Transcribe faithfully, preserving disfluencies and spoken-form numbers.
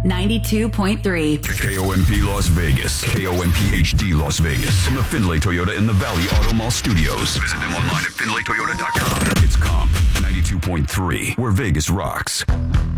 ninety-two point three. K O M P Las Vegas. K O M P H D Las Vegas. From the Findlay Toyota in the Valley Auto Mall Studios. Visit them online at findlay toyota dot com. It's Comp ninety-two point three, where Vegas rocks.